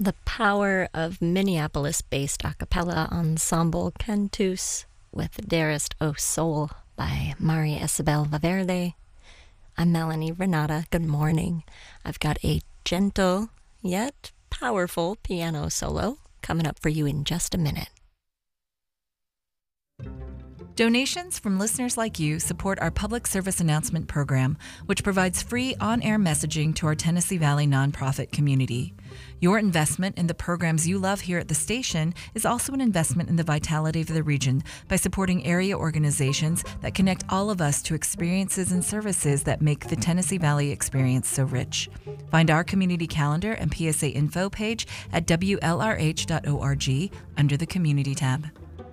the power of Minneapolis-based a cappella ensemble Cantus with Dearest O Soul by Mari Isabel Valverde. I'm Melanie Renata. Good morning. I've got a gentle yet powerful piano solo coming up for you in just a minute. Donations from listeners like you support our public service announcement program, which provides free on-air messaging to our Tennessee Valley nonprofit community. Your investment in the programs you love here at the station is also an investment in the vitality of the region by supporting area organizations that connect all of us to experiences and services that make the Tennessee Valley experience so rich. Find our community calendar and PSA info page at WLRH.org under the Community tab.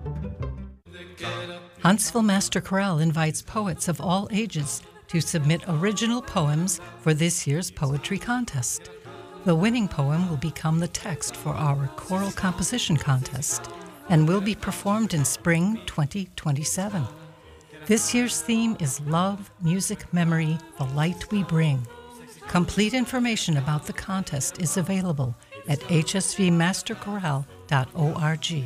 Huntsville Master Chorale invites poets of all ages to submit original poems for this year's poetry contest. The winning poem will become the text for our choral composition contest and will be performed in spring 2027. This year's theme is Love, Music, Memory, the Light We Bring. Complete information about the contest is available at hsvmasterchorale.org.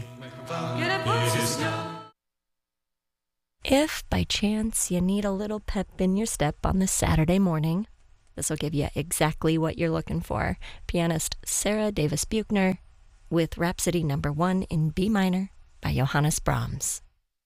If by chance you need a little pep in your step on this Saturday morning, this will give you exactly what you're looking for. Pianist Sarah Davis Buchner with Rhapsody No. 1 in B minor by Johannes Brahms.